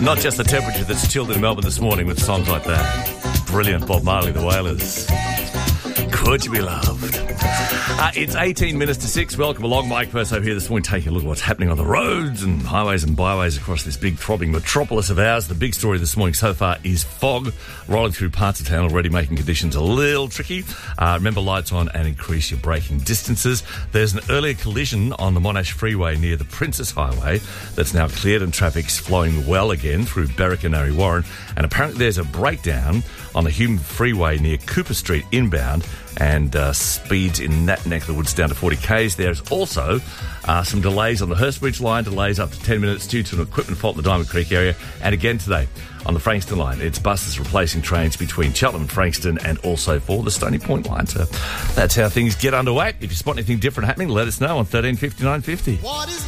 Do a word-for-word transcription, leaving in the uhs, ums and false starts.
Not just the temperature that's chilled in Melbourne this morning with songs like that. Brilliant Bob Marley, The Wailers. Could you be loved? Uh, it's eighteen minutes to six. Welcome along. Mike Perso here this morning, taking a look at what's happening on the roads and highways and byways across this big throbbing metropolis of ours. The big story this morning so far is fog rolling through parts of town, already making conditions a little tricky. Uh, remember, lights on and increase your braking distances. There's an earlier collision on the Monash Freeway near the Princess Highway that's now cleared and traffic's flowing well again through Berwick and Narre Warren. And apparently there's a breakdown on the Hume Freeway near Cooper Street inbound, and uh, speeds in that neck of the woods down to forty kays. There's also uh, some delays on the Hurstbridge line, delays up to ten minutes due to an equipment fault in the Diamond Creek area. And again today on the Frankston line, it's buses replacing trains between Cheltenham and Frankston and also for the Stony Point line. So that's how things get underway. If you spot anything different happening, let us know on thirteen fifty-nine fifty. What is